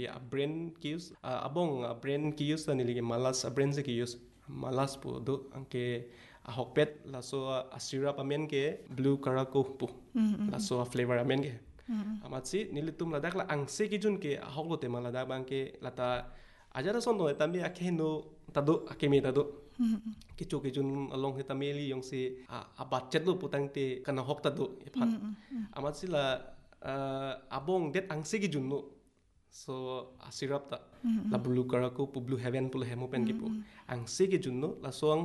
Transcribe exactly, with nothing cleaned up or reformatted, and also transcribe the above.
ki a brain ki use uh, abong a brain ki use tani ligi malas a brain se ki use malas pu do angke a hokpet la so a syrup amen ke blue karako pu la so a flavor amen ke amat si nilitum la dak la angse ki jun ke a hoklo te mala da bangke lata ajara son no tambi akhe no tado akemi tado kichu kijun along hita meli yong si a budget lu putang te kana hok tado iphat amat si la abong det angse ki jun no so a syrup ta la blue karako pu blue heaven pu hemu pen ki pu angse ki jun no la so